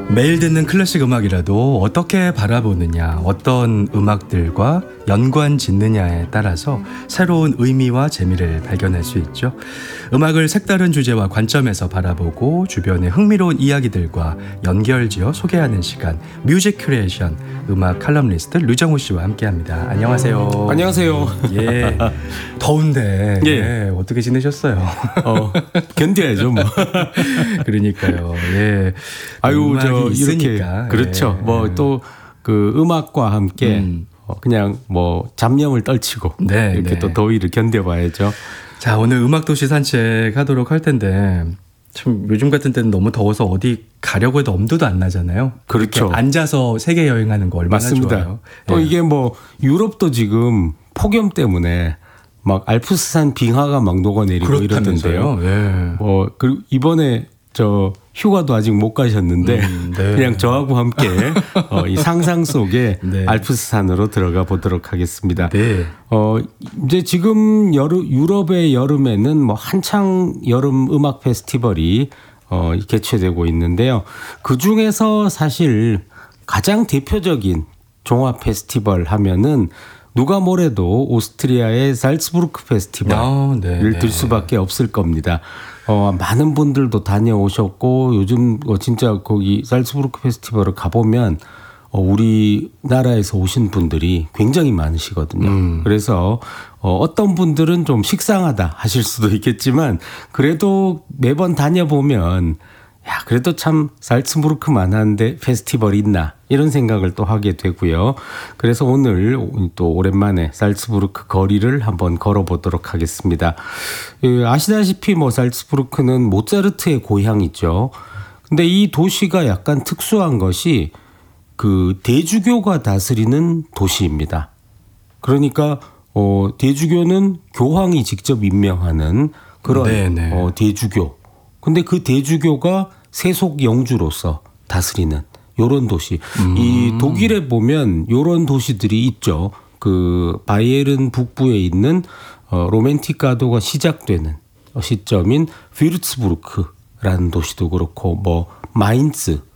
매일 듣는 클래식 음악이라도 어떻게 바라보느냐, 어떤 음악들과 연관 짓느냐에 따라서 새로운 의미와 재미를 발견할 수 있죠. 음악을 색다른 주제와 관점에서 바라보고 주변의 흥미로운 이야기들과 연결지어 소개하는 시간, 뮤직 큐레이션, 음악 칼럼니스트 류정우 씨와 함께합니다. 안녕하세요. 안녕하세요. 예, 더운데 예, 어떻게 지내셨어요? 견뎌야죠 뭐. 그러니까요. 예. 아유 저 있으니까. 이렇게 그렇죠. 예. 뭐 또 그 음악과 함께 그냥 뭐 잡념을 떨치고 네, 이렇게 네. 또 더위를 견뎌봐야죠. 자, 오늘 음악도시 산책하도록 할 텐데 참 요즘 같은 때는 너무 더워서 어디 가려고 해도 엄두도 안 나잖아요. 그렇죠. 앉아서 세계 여행하는 거 얼마나 맞습니다. 좋아요. 또 예. 이게 뭐 유럽도 지금 폭염 때문에 막 알프스산 빙하가 막 녹아내리고 이러던데요. 예. 뭐 그리고 이번에 저 휴가도 아직 못 가셨는데 네. 그냥 저하고 함께 이 상상 속에 네. 알프스산으로 들어가 보도록 하겠습니다. 네. 이제 지금 유럽의 여름에는 뭐 한창 여름 음악 페스티벌이 개최되고 있는데요. 그 중에서 사실 가장 대표적인 종합 페스티벌 하면은 누가 뭐래도 오스트리아의 살츠부르크 페스티벌을 네. 들 수밖에 없을 겁니다. 많은 분들도 다녀오셨고 요즘 진짜 거기 살츠부르크 페스티벌을 가보면 우리나라에서 오신 분들이 굉장히 많으시거든요. 그래서 어떤 분들은 좀 식상하다 하실 수도 있겠지만 그래도 매번 다녀보면 야, 그래도 참 살츠부르크만한데 페스티벌이 있나 이런 생각을 또 하게 되고요. 그래서 오늘 또 오랜만에 살츠부르크 거리를 한번 걸어보도록 하겠습니다. 아시다시피 뭐 살츠부르크는 모차르트의 고향이죠. 근데 이 도시가 약간 특수한 것이 그 대주교가 다스리는 도시입니다. 그러니까 대주교는 교황이 직접 임명하는 그런 대주교. 근데 그 대주교가 세속 영주로서 다스리는 요런 도시. 이 독일에 보면 요런 도시들이 있죠. 그 바이에른 북부에 있는 로맨틱 가도가 시작되는 시점인 휘르츠부르크라는 도시도 그렇고 뭐 마인츠